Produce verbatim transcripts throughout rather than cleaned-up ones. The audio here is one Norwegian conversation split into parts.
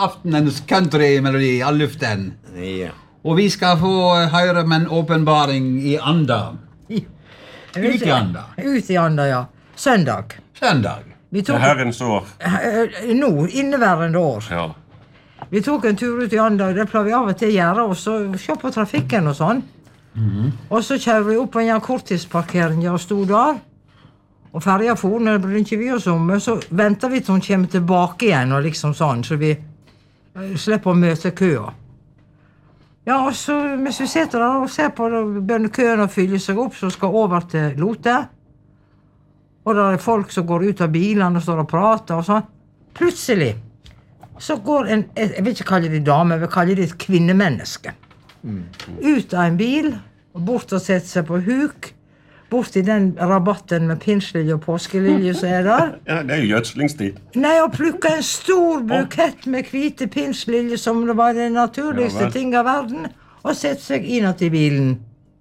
aftenens country-melodi av luften. Ja. Og vi skal få høre med en åpenbaring i Anda. Ut i Anda. Ut i Anda, ja. Søndag. Søndag. Vi Det tok, herrens år. eh, nå, inneværende år. Ja. Vi tok en tur ut i Anda, det pleier vi av og til å gjøre, og så se på trafikken og sånn. Og så kjører vi opp på en korttidsparkering og stod der. Og ferja for, når det blir ikke vi oss om, så venter vi til hun kommer tilbake igjen, og liksom sånn, så vi eh, slipper å møte køa. Ja, og så, mens vi sitter der og ser på det, begynner køen å fylle seg opp, så skal over til Lote. Og der er folk som går ut av bilene og står og prater og sånn. Plutselig så går en, jeg vil ikke kalle det dame, jeg vil kalle det et kvinnemenneske. Ut av en bil, og bort og sette seg på huk, bort i den rabatten med pinslilje og påskelilje som er der. Ja, det er jo gjødslingstid. Nei, og plukka en stor bukett med hvite pinslilje som det var det naturligste Ja, vel. ting av verden, og sette seg inn i bilen.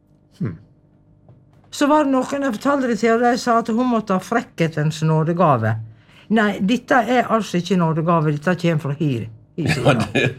Så var det noen jeg fortalte det til, og de sa at hun måtte ha frekkhetens nådegave. Nei, dette er altså ikke nådegave, dette kommer fra her. Ja, det,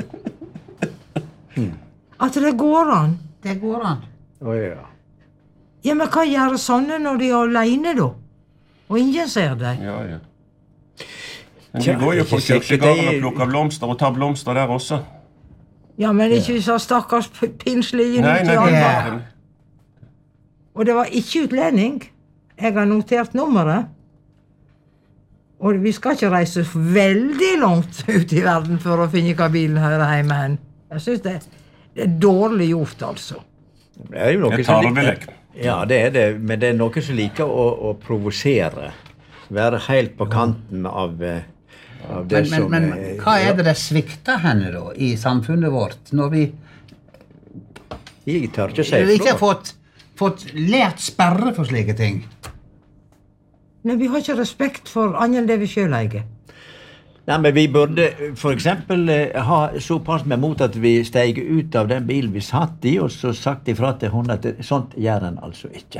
At det går an. Det går an. Å ja. Ja, men hva gjør sånne når de er alene da? Og ingen ser deg. ja, ja. Men Tja, de går jo på ikke sikkert kirkegården det- og plukker blomster og tar blomster der også. Ja, men ikke hvis han stakkars p- pinslige Nei, ut nei, i det andre. er Og det var ikke utlending. Jeg har notert nummeret. Og vi skal ikke reise veldig langt ut i verden for å finne hva bilen hører hjemme hen. Jeg synes det, det er dårlig gjort, altså. Det er jo noe Det som tar lik- vi vekk. Ja, det er det, men det er noe som liker å, å provosere. Være helt på kanten av, eh, av det Men, men, som men eh, hva ja. er det det svikter henne da, i samfunnet vårt, når vi Jeg tør ikke si vi ikke har fra. fått, fått lært sperre for slike ting? Men vi har ikke respekt for annet enn det vi selv eier. Nei, men vi burde for eksempel eh, ha såpass med mot at vi steg ut av den bilen vi satt i, og så sagt ifra til hun at det- sånt gjør en altså ikke.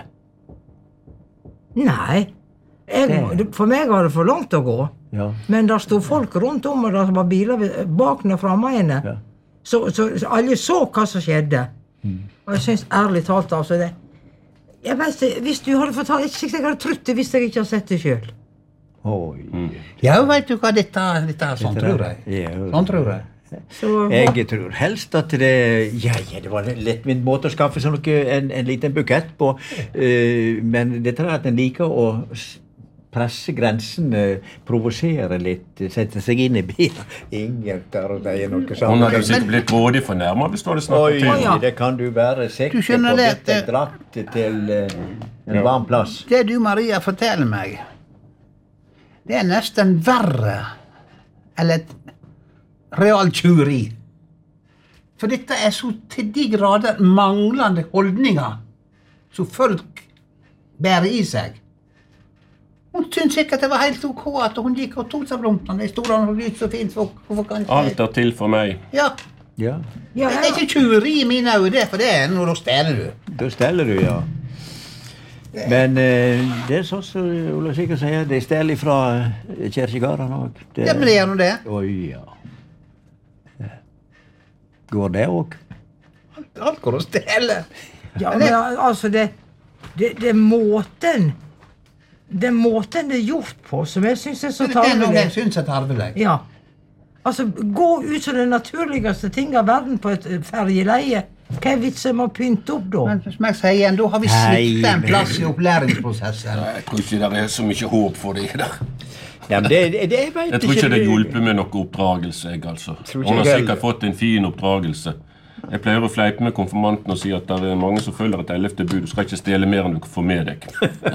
Nei. Jeg, for meg var det for langt å gå. Ja. Men der stod folk rundt om, og der var biler ved- bak og framme henne. Ja. Så, så, så alle så hva som skjedde. Og jeg synes ærlig talt, altså det jeg vet, ikke, hvis du hadde fortalt, ikke sikkert jeg hadde trodd det hvis jeg ikke har sett det selv. Oi. Ja, vet du hva, dette, dette er sånn, tror jeg. Ja, Sånn tror jeg. Så, Jeg tror helst at det Ja, ja, det var en lettvint måte å skaffe seg noe, en, en liten bukett på. eh, men det tror jeg at en liker å s- presse grensene, provosere litt, sette seg inn i bilen. Ingen tør å si noe Hun sånt. hadde jo sikkert blitt grådig fornærmet hvis du hadde snakket Oi, til henne. ja. det kan du være sikker Du skjønner på. det, Dette er det- dratt til eh, en varm plass. Det du, Maria, forteller meg, det er nesten verre enn et realtjuri. For dette er så til de grader manglende holdninger som folk bærer i seg. Hun syntes sikkert det var helt ok at hun gikk og tok seg blomstene. Det stod han og lyste så fint. For, hvorfor kan ikke Alt er til for meg. Ja, Ja, ja, det er ikke tjuri i mine øyne, det, for det er når da stjeler du. da steller du, ja. Men eh, det er sånn som Ola Sikker sier, det stjeler fra eh, kirkegården òg. Ja, men det gjør nå det. Oi, ja. Går det òg? Alt går å stjele. ja, men altså det, det, det er måten det er måten det er gjort på som jeg synes er så Det er noe jeg tarvelig. synes er tarvelig. Ja. Altså, gå ut som det naturligste ting av verden på et fergeleie. Hva er vitsen med å pynte opp da? Men som jeg sier igjen, da har vi Nei, sviktet en men- plass i opplæringsprosessen. Jeg tror ikke det er så mye håp for det der. Ja, men det, det, det jeg vet Jeg tror ikke det du- hjelper med noe oppdragelse, jeg altså. Tror ikke Hun har jeg sikkert heller. fått en fin oppdragelse. Jeg pleier å fleipe med konfirmanten og si at det er mange som følger et ellevte bud. Du skal ikke stjele mer enn du får med deg.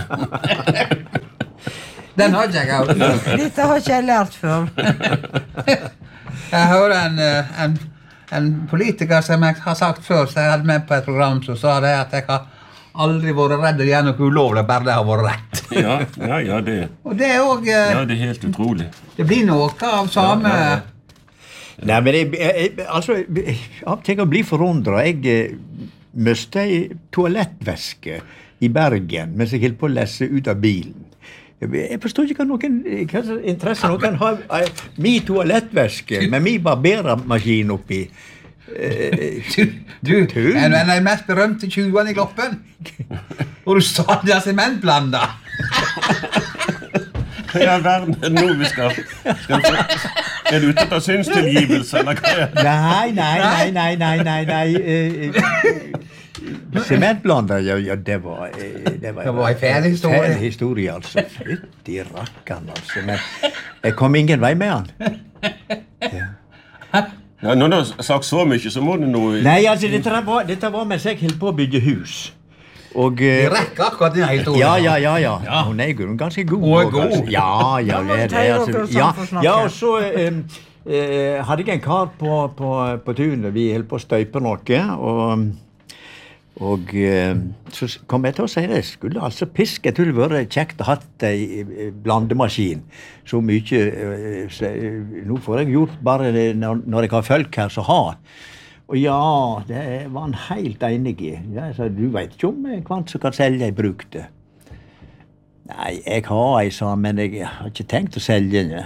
Den har ikke jeg hørt før. Dette har ikke jeg lært før. Jeg hører en, eh, en, en politiker som jeg har sagt før, som jeg hadde med på et program, som sa det at jeg har aldri vært redd å gjøre noe ulovlig, bare det har vært rett. Ja, ja, ja, det, Og det er òg ja, det er helt utrolig. Det blir noe av samme Ja, ja, ja. Nei, men jeg, jeg, jeg, altså, jeg, av og til å bli forundret. Jeg eh, mistet ei toalettveske i Bergen mens jeg holdt på å lesse ut av bilen. Jeg forstår ikke hva noen hva slags interesse noen har eh, min toalettvæske med min barbermaskin oppi. Eh, Du, du en av de mest berømte tjuvene i Gloppen. Og du sa det er sementblanda. Hva er verden nå vi skal, skal Er du ute til synstilgivelse, eller hva er det? Nei, nei, nei, nei, nei, nei, nei. eh, Sementblander, ja, ja, det var eh, Det var, Det var en fæl historie. Fæl historie, altså. Fytti rakkeren, altså. Men jeg kom ingen vei med han. Ja, når du har sagt så mye, så må du nå... Nei, altså, dette var, dette var mens jeg holdt på å bygge hus. Og Det eh, rekker akkurat denne historien. Ja, ja, ja, ja. Hun er jo ganske god. Hun er også, god. altså. Ja, ja, Da må det, du det, ta altså, dere ja, sammen for å snakke. ja, og så eh, eh, hadde jeg en kar på, på, på tunet. Vi holdt på å støype noe, og, og eh, så kom jeg til å si det. Skulle altså piske. Jeg tror det var kjekt å ha en blandemaskin. Så mye, eh, så, eh, nå får jeg gjort bare det når, når jeg har folk her som har. Og ja, det var han helt enig i. Jeg sa, du vet ikke om hva som kan selge jeg brukte. Nei, jeg har ei, sa han, men jeg har ikke tenkt å selge den.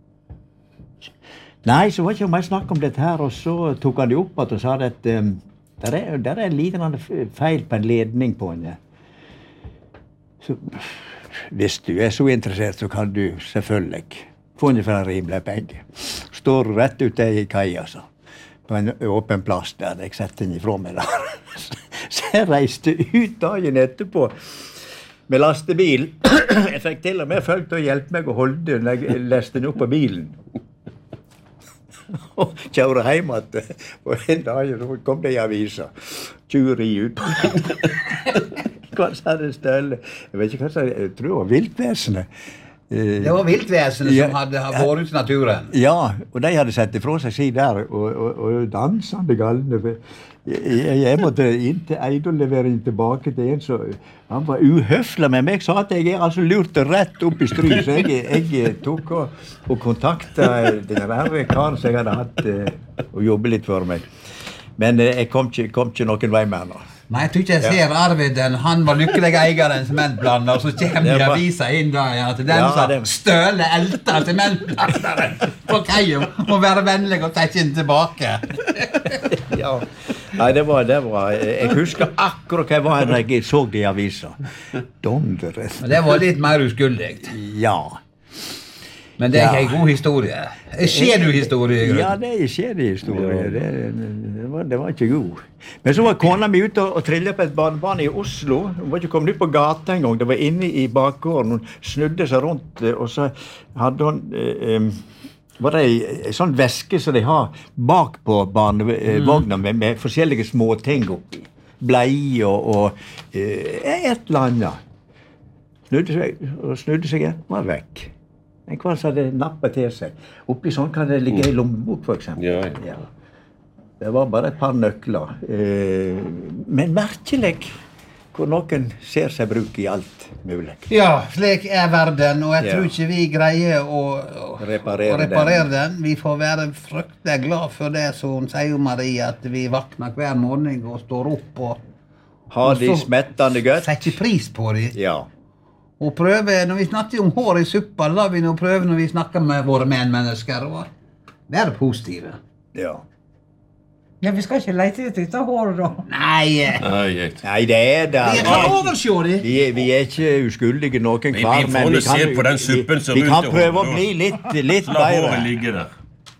Nei, så var det ikke mer snakk om dette her, og så tok han det opp at og sa at um, der, er, der er en liten feil på en ledning på den. Så hvis du er så interessert, så kan du selvfølgelig få den for en rimelig penge. Står rett ute i kaia, så. På en åpen plass der jeg sette den ifra meg der. Så jeg reiste ut dagen etterpå med lastebil. Jeg fikk til og med folk til å hjelpe meg å holde den når jeg leste den opp på bilen. Og kjøre hjem at og en dag så kom det i avisa. Tjuveri ut på hva sa det stølle? Jeg vet ikke hva sa det, jeg tror det var viltvesenet. Det var viltvesenet Ja. som hadde vært ut i naturen. Ja, og de hadde sett ifra seg si der, og, og, og dansende galne. Jeg, jeg måtte inn til Eid og levere inn tilbake til en, så han var uhøflig med meg, sa at jeg er altså lurt rett opp i stry, så jeg, jeg tok og, og kontaktet den der karen som jeg hadde hatt uh, og jobbet litt for meg. Men uh, jeg kom ikke, kom ikke noen vei med nå. Nei, jeg tror ikke jeg ser Arvid, han var lykkelig eieren sementblander, og så kommer Det de var- avisa inn da, ja, til den Ja, som det- Støle elter sementblanderen på kaia, må være vennlig og ta den tilbake. Ja. Nei, det var, det var, jeg husker akkurat hva jeg var når jeg så det i avisa. Donderet. Men det var litt mer uskyldig. Ja. Men det er ikke Ja. en god historie. Skjer du historie? i grunnen? Ja, det er skjedehistorie. Det, det, var, det var ikke god. Men så var kona mi ute og, og trillet på et barnebarn i Oslo. Hun var ikke kommet ut på gata en gang. Det var inne i bakgården. Hun snudde seg rundt, og så hadde hun eh, eh, var det ei, ei sånn veske som de har bak på barnevogna med, med forskjellige småting oppi. Blei og, og eh, et eller annet. Snudde seg, og snudde seg igjen, var vekk. En kvar som hadde nappet til seg. Oppi sånn kan det ligge i lommebok, for eksempel. Ja, ja. Det var bare et par nøkler. Eh, men merkelig hvor noen ser seg bruke i alt mulig. Ja, slik er verden, og jeg Ja. tror ikke vi greier å, å, Reparere å reparere den. Vi får være fryktelig glad for det som hun sier, Marie, at vi vakner hver morgen og står opp og Har de Og så- smettende godt? setter pris på dem. Ja. Og prøve, når vi snakker om hår i suppa, la vi nå prøve når vi snakker med våre medmennesker, og være positive. ja. Ja, vi skal ikke lete etter dette håret, da. Nei, eh, Nei, jeg... Nei, det er det. jeg kan overse det. Vi, er- vi er ikke uskyldige noen Vi- vi hver, får men nå vi kan, se på den suppen som vi, vi rundt kan i prøve å håret, bli litt, litt La håret bedre. ligge der.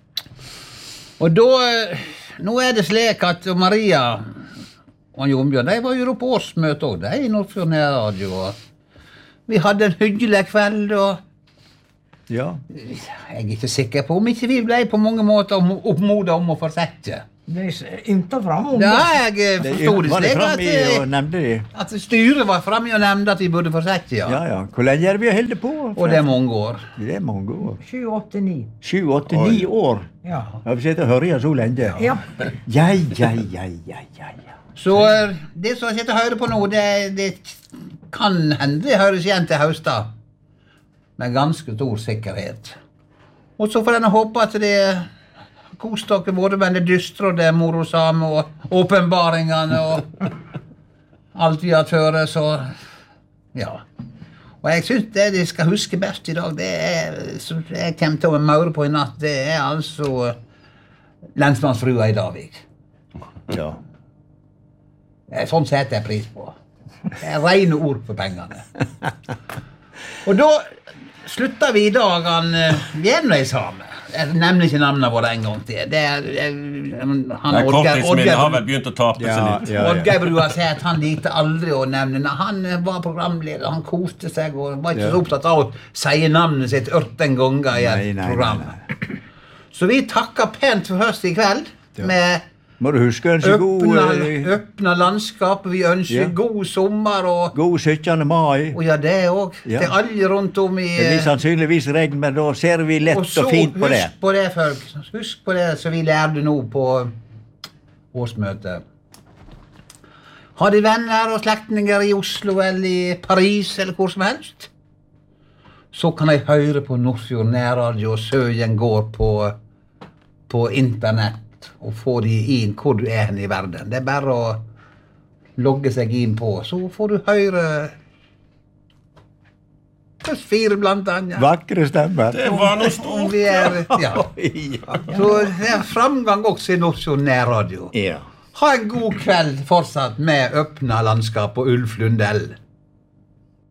Og da, eh, nå er det slik at Maria og Jonbjørn, de var jo på årsmøte også, de i Nordfjord Radio. og Vi hadde en hyggelig kveld, og Ja. jeg er ikke sikker på om ikke vi ble på mange måter om- oppmodet om å fortsette. Det er inte fram om Ja, det. jeg eh, Det, forstod det var det slik frem at, i eh, og nevnte de? at styret var fremme og nevnte at vi burde fortsette, ja. Ja, ja. Hvor lenge er det vi har holdt på? Og det er mange år. Det er mange år. sju, åtte, ni. Sju, åtte, ni år. Ja. Har vi sittet og hørt så lenge? Ja. Ja, ja, ja, ja, ja, ja. Så eh, det som jeg sitter og hører på nå, det, det kan hende det høres igjen til høsten. Med ganske stor sikkerhet. Og så får en håpe at det kos dere både med det dystre og det morosame og åpenbaringene og alt vi har føre, så ja. Og jeg synes det de skal huske best i dag, det er, som jeg kommer til å maure på i natt, det er altså lensmannsfrua i Davik. Ja. Sånn setter jeg pris på. Det er rene ord for pengene. Og da slutter vi i dag han Gjenøy-same. Jeg nevner ikke navnet våre en gang til. Det er, han Korttidsminnet har vel begynt å tape seg litt. Ja, ja. Oddgeir Brua sier at han likte aldri å nevne. Han var programleder, han koste seg og var ikke så opptatt av å si navnet sitt ørten ganger i et Nei, nei, program. nei, nei. Så vi takker pent for oss i kveld med Må du huske å ønske god, øppna, eh, øppna landskap. Vi ønsker Ja. god sommer og, god syttende mai. og ja, det også. Ja. Det er alle rundt om i... Det blir sannsynligvis regn, men da ser vi lett Og og, så fint på det. husk på det, folk. Husk på det som vi lærte nå på årsmøtet. Har de venner og slektninger i Oslo eller i Paris eller hvor som helst, så kan jeg høre på Nordfjord Nærradio og Søgen går på, på internett og få de inn hvor du er hen i verden. Det er bare å logge seg inn på, så får du høre oss fire blant annet. Vakre stemmer. Det var noe stort. Vi er, ja. Ja. Så det er framgang også i Nordfjord Nærradio. Ja. Ha en god kveld fortsatt med Øppna landskap og Ulf Lundell.